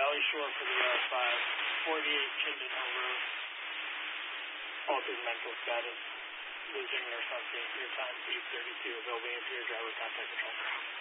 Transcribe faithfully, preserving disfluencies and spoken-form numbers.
Valley Shore for the R five, forty-eight Chinden Hill Road. Altered mental status, losing or something. Your time eight thirty-two. Available for your driver contact control.